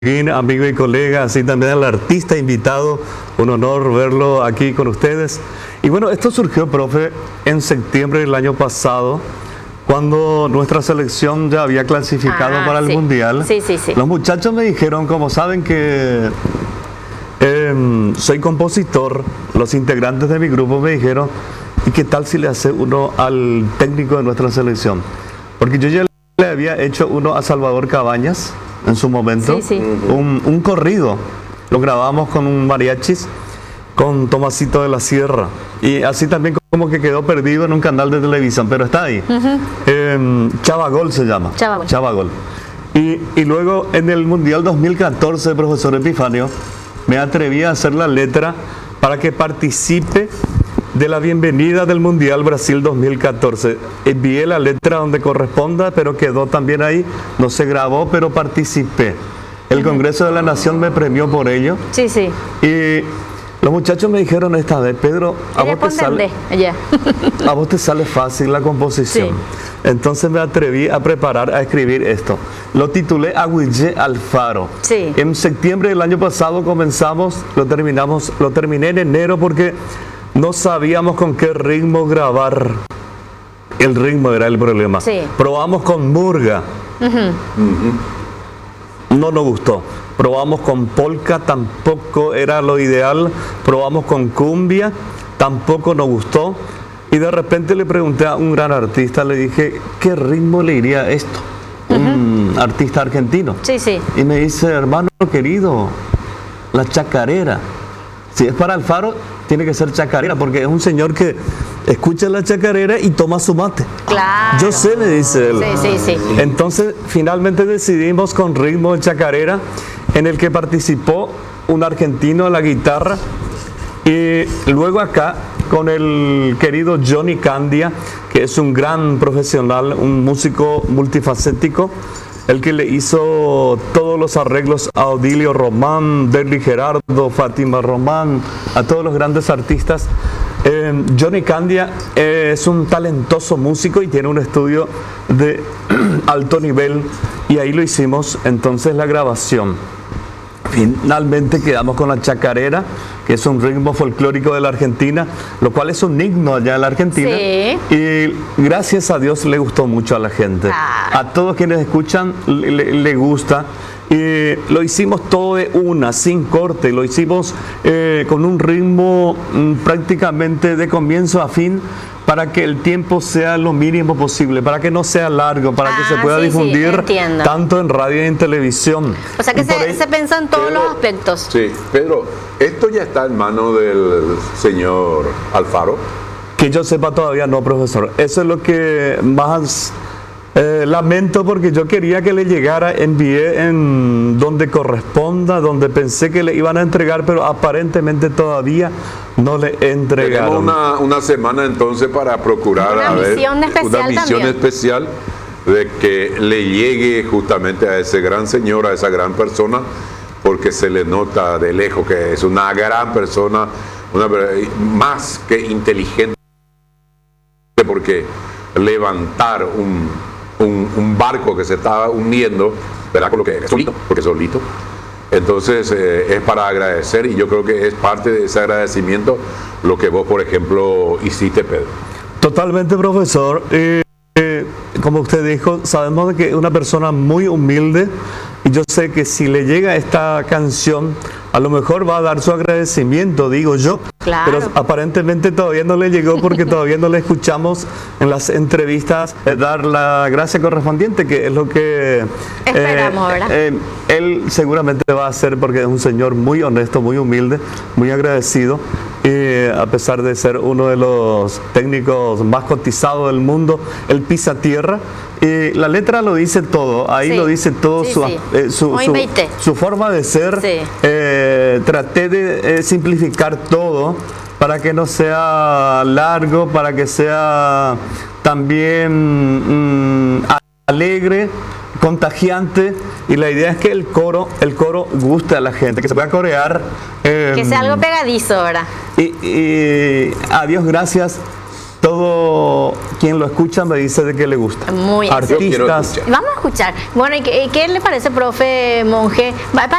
Amigo y colega, así también al artista invitado, un honor verlo aquí con ustedes. Y bueno, esto surgió, profe, en septiembre del año pasado, cuando nuestra selección ya había clasificado para el Mundial. Sí. Los muchachos me dijeron, como saben que soy compositor, los integrantes de mi grupo me dijeron, ¿y qué tal si le hace uno al técnico de nuestra selección? Porque yo ya le había hecho uno a Salvador Cabañas en su momento, un corrido, lo grabamos con un mariachis, con Tomasito de la Sierra, y así también como que quedó perdido en un canal de televisión, pero está ahí. Chavagol se llama. Chavagol. Y luego en el Mundial 2014, profesor Epifanio, me atreví a hacer la letra para que participe de la bienvenida del Mundial Brasil 2014. Envié la letra donde corresponda, pero quedó también ahí, no se grabó, pero participé. El Congreso de la Nación me premió por ello. Y los muchachos me dijeron esta vez, Pedro, a vos te sale fácil la composición. Entonces me atreví a preparar, a escribir esto. Lo titulé Agüillé Alfaro. En septiembre del año pasado comenzamos, lo terminé en enero porque no sabíamos con qué ritmo grabar. El ritmo era el problema. Probamos con murga. No nos gustó. Probamos con polka, tampoco era lo ideal. Probamos con cumbia, tampoco nos gustó. Y de repente le pregunté a un gran artista, le dije, ¿qué ritmo le iría a esto? Un artista argentino. Y me dice, hermano querido, la chacarera. Si es para Alfaro, tiene que ser chacarera, porque es un señor que escucha la chacarera y toma su mate. Yo sé, me dice él. Entonces, finalmente decidimos con ritmo de chacarera, en el que participó un argentino a la guitarra, y luego acá con el querido Johnny Candia, que es un gran profesional, un músico multifacético, el que le hizo todos los arreglos a Odilio Román, Derly Gerardo, Fátima Román, a todos los grandes artistas. Johnny Candia es un talentoso músico y tiene un estudio de alto nivel, y ahí lo hicimos entonces la grabación. Finalmente quedamos con la chacarera, que es un ritmo folclórico de la Argentina, lo cual es un himno allá en la Argentina. Y gracias a Dios le gustó mucho a la gente. A todos quienes escuchan le gusta. Y lo hicimos todo de una, sin corte. Lo hicimos con un ritmo prácticamente de comienzo a fin, para que el tiempo sea lo mínimo posible, para que no sea largo, para que se pueda difundir tanto en radio y en televisión. O sea que se piensa en todos los aspectos. Pedro, ¿esto ya está en manos del señor Alfaro? Que yo sepa todavía no, profesor. Eso es lo que más lamento, porque yo quería que le llegara, envié en donde corresponda, donde pensé que le iban a entregar, pero aparentemente todavía no le entregaron. Tenemos una semana entonces para procurar una misión especial de que le llegue justamente a ese gran señor, a esa gran persona, porque se le nota de lejos que es una gran persona, más que inteligente, porque levantar un barco que se estaba hundiendo, ¿verdad? Con lo que solito. Entonces es para agradecer, y yo creo que es parte de ese agradecimiento lo que vos, por ejemplo, hiciste, Pedro. Totalmente, profesor. Como usted dijo, sabemos de que es una persona muy humilde, y yo sé que si le llega esta canción, a lo mejor va a dar su agradecimiento, digo yo. Pero aparentemente todavía no le llegó, porque todavía no le escuchamos en las entrevistas dar la gracia correspondiente, que es lo que esperamos, ¿verdad? Él seguramente va a hacer, porque es un señor muy honesto, muy humilde, muy agradecido, y a pesar de ser uno de los técnicos más cotizados del mundo, él pisa tierra. Y la letra lo dice todo, ahí lo dice todo, su forma de ser. Traté de simplificar todo para que no sea largo, para que sea también alegre, contagiante, y la idea es que el coro guste a la gente, que se pueda corear. Que sea algo pegadizo, ¿verdad? Y a Dios gracias, todo quien lo escucha me dice de que le gusta. Muy artistas. Vamos a escuchar. Bueno, ¿y qué le parece, profe Monge?